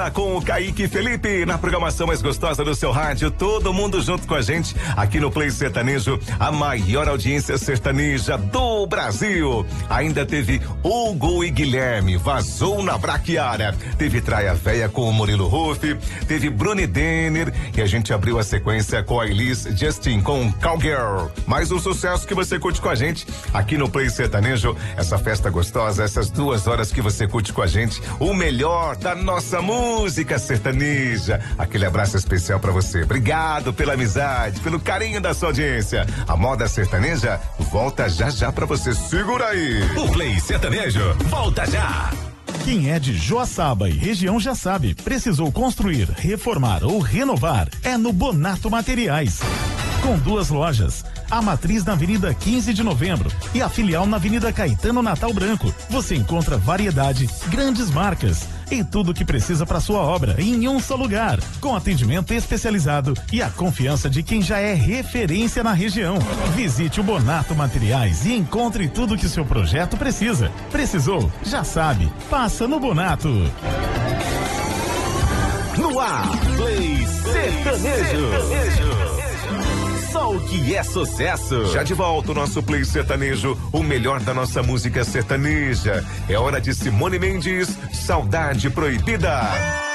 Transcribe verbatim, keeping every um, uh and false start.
Com o Kaique Felipe na programação mais gostosa do seu rádio, todo mundo junto com a gente aqui no Play Sertanejo, a maior audiência sertaneja do Brasil. Ainda teve Hugo e Guilherme, Vazou na Braquiara, teve Traia Véia com o Murilo Ruff, teve Bruni Denner e a gente abriu a sequência com a Elis Justin com Cowgirl. Mais um sucesso que você curte com a gente aqui no Play Sertanejo, essa festa gostosa, essas duas horas que você curte com a gente, o melhor da nossa música. Música sertaneja. Aquele abraço especial pra você. Obrigado pela amizade, pelo carinho da sua audiência. A moda sertaneja volta já já pra você. Segura aí. O Play Sertanejo volta já. Quem é de Joaçaba e região já sabe, precisou construir, reformar ou renovar, é no Bonato Materiais. Com duas lojas, a matriz na Avenida quinze de Novembro e a filial na Avenida Caetano Natal Branco. Você encontra variedade, grandes marcas e tudo o que precisa para sua obra em um só lugar, com atendimento especializado e a confiança de quem já é referência na região. Visite o Bonato Materiais e encontre tudo que seu projeto precisa. Precisou? Já sabe. Passa no Bonato. No ar, Play Sertanejo. Só o que é sucesso. Já de volta o nosso Play Sertanejo, o melhor da nossa música sertaneja. É hora de Simone Mendes, Saudade Proibida.